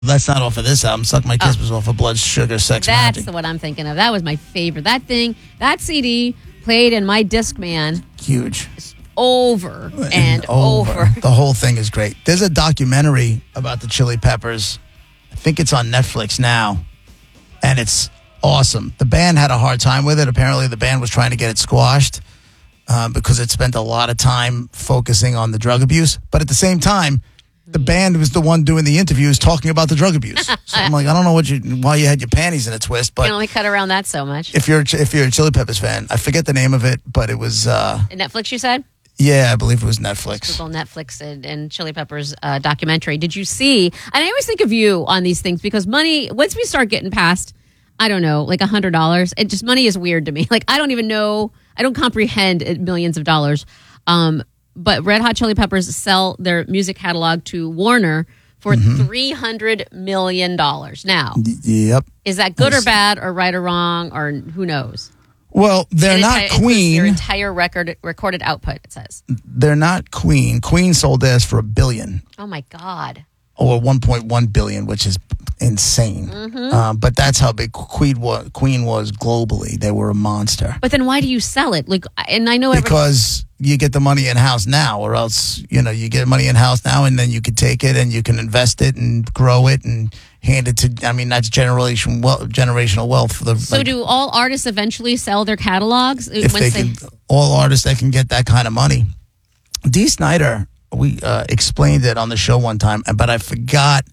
That's not off of this album. Suck My Kiss was off of Blood Sugar Sex Magic. That's what I'm thinking of. That was my favorite. That CD played in my Discman. Huge. Over and over. The whole thing is great. There's a documentary about the Chili Peppers. I think it's on Netflix now. And it's awesome. The band had a hard time with it. Apparently, the band was trying to get it squashed because it spent a lot of time focusing on the drug abuse. But at the same time, the band was the one doing the interviews talking about the drug abuse. So I'm like, I don't know why you had your panties in a twist, but you can only cut around that so much. If you're a Chili Peppers fan, I forget the name of it, but it was Netflix. You said? Yeah, I believe it was Netflix. Google Netflix and Chili Peppers documentary. Did you see? And I always think of you on these things because money. Once we start getting past, I don't know, like $100, it just money is weird to me. Like I don't even know. I don't comprehend millions of dollars. But Red Hot Chili Peppers sell their music catalog to Warner for $300 million now. Yep. Is that good or bad or right or wrong or who knows? Well, they're not Queen. Their entire recorded output, it says. They're not Queen. Queen sold theirs for $1 billion. Oh, my God. Or $1.1 billion, which is insane. But that's how big Queen was globally. They were a monster. But then why do you sell it? Like, and I know because you get the money in-house now, or else, you get money in-house now, and then you can take it and you can invest it and grow it and hand it to, that's generational wealth. For do all artists eventually sell their catalogs? All artists that can get that kind of money. Dee Snider, we explained it on the show one time, but I forgot,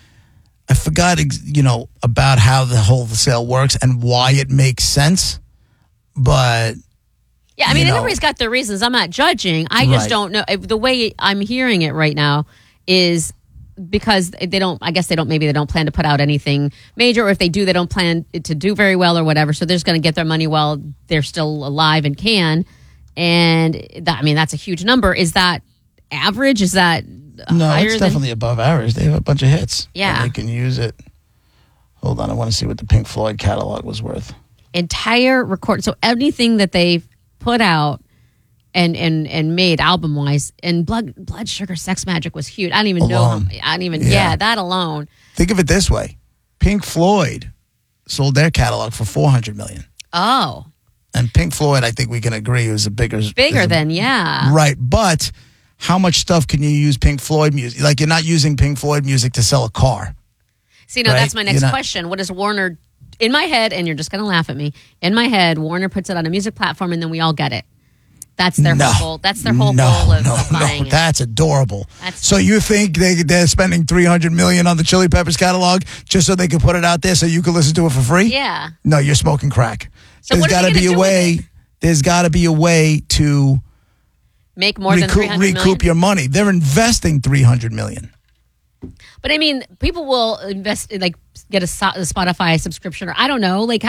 about how the whole sale works and why it makes sense. But yeah, everybody's got their reasons. I'm not judging. I just don't know. The way I'm hearing it right now is because they don't plan to put out anything major, or if they do, they don't plan to do very well or whatever. So they're just going to get their money while they're still alive and can. And that's a huge number. Is that average? Is that higher? It's definitely above average. They have a bunch of hits. Yeah. And they can use it. Hold on. I want to see what the Pink Floyd catalog was worth. Entire record. So anything that they've put out and made album wise, and Blood Sugar Sex Magic was huge. I don't even know. That alone. Think of it this way: Pink Floyd sold their catalog for $400 million. Oh. And Pink Floyd, I think we can agree, was bigger than right. But how much stuff can you use Pink Floyd music? Like, you're not using Pink Floyd music to sell a car. See, no, that's my next question. What does Warner? In my head, and you're just going to laugh at me. In my head, Warner puts it on a music platform, and then we all get it. That's their whole goal. That's their whole goal of buying it. That's adorable. So you think they're spending $300 million on the Chili Peppers catalog just so they can put it out there so you can listen to it for free? Yeah. No, you're smoking crack. So there's got to be a way. There's got to be a way to make more than $300 million. Recoup your money. They're investing $300 million. But people will invest, like, get a Spotify subscription, or I don't know, like,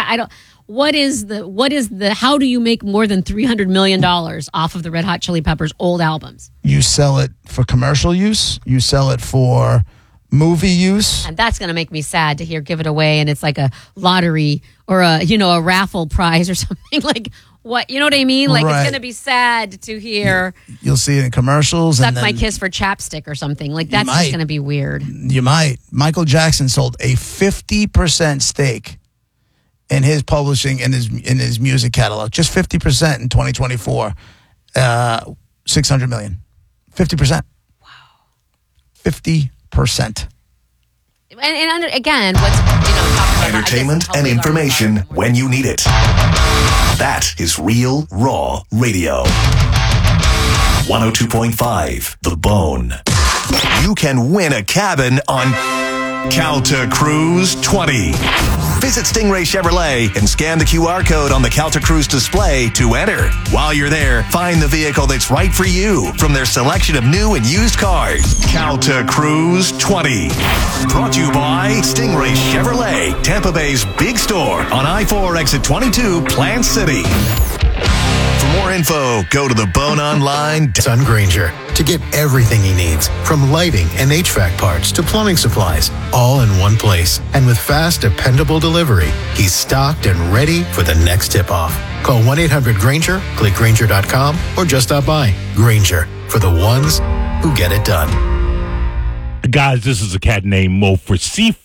how do you make more than $300 million off of the Red Hot Chili Peppers old albums? You sell it for commercial use. You sell it for movie use. And that's going to make me sad to hear give it away, and it's like a lottery or a raffle prize or something. Like, what, you know what I mean? Like, It's going to be sad to hear. You'll see it in commercials. Suck My Kiss for chapstick or something. Like, that's just going to be weird. You might. Michael Jackson sold a 50% stake in his publishing, in his music catalog. Just 50% in 2024. $600 million. 50%. Wow. 50%. And again, what's talking about entertainment and information when you need it. That is Real Raw Radio. 102.5 The Bone. You can win a cabin on Calta Cruise 20. Visit Stingray Chevrolet and scan the QR code on the Calta Cruise display to enter. While you're there, find the vehicle that's right for you from their selection of new and used cars. Calta Cruise 20. Brought to you by Stingray Chevrolet, Tampa Bay's big store on I-4 exit 22, Plant City. For more info, go to the Bone Online. Sun Grainger, to get everything he needs, from lighting and HVAC parts to plumbing supplies, all in one place. And with fast, dependable delivery, he's stocked and ready for the next tip-off. Call 1-800-GRAINGER, click Grainger.com, or just stop by. Grainger, for the ones who get it done. Guys, this is a cat named Mo for